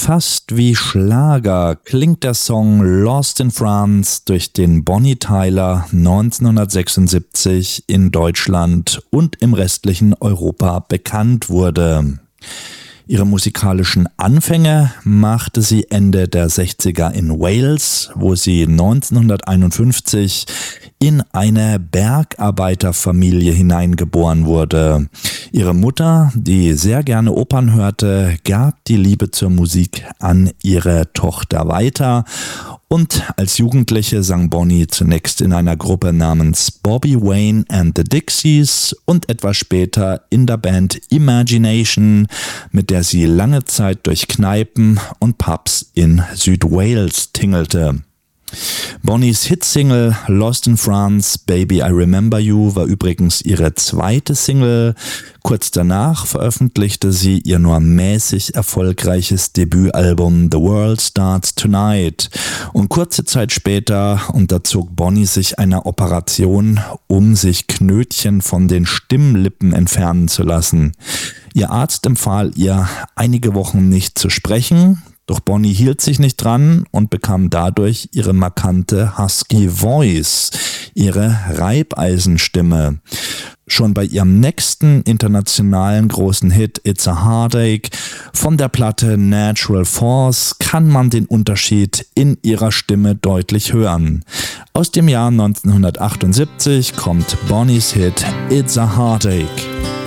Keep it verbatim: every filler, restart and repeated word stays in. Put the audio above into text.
Fast wie Schlager klingt der Song Lost in France, durch den Bonnie Tyler neunzehnhundertsechsundsiebzig in Deutschland und im restlichen Europa bekannt wurde. Ihre musikalischen Anfänge machte sie Ende der sechziger in Wales, wo sie neunzehnhunderteinundfünfzig in eine Bergarbeiterfamilie hineingeboren wurde. Ihre Mutter, die sehr gerne Opern hörte, gab die Liebe zur Musik an ihre Tochter weiter. Und als Jugendliche sang Bonnie zunächst in einer Gruppe namens Bobby Wayne and the Dixies und etwas später in der Band Imagination, mit der sie lange Zeit durch Kneipen und Pubs in Südwales tingelte. Bonnies Hitsingle Lost in France, Baby I Remember You war übrigens ihre zweite Single. Kurz danach veröffentlichte sie ihr nur mäßig erfolgreiches Debütalbum The World Starts Tonight. Und kurze Zeit später unterzog Bonnie sich einer Operation, um sich Knötchen von den Stimmlippen entfernen zu lassen. Ihr Arzt empfahl ihr, einige Wochen nicht zu sprechen. Doch Bonnie hielt sich nicht dran und bekam dadurch ihre markante Husky Voice, ihre Reibeisenstimme. Schon bei ihrem nächsten internationalen großen Hit It's a Heartache von der Platte Natural Force kann man den Unterschied in ihrer Stimme deutlich hören. Aus dem Jahr neunzehnhundertachtundsiebzig kommt Bonnies Hit It's a Heartache.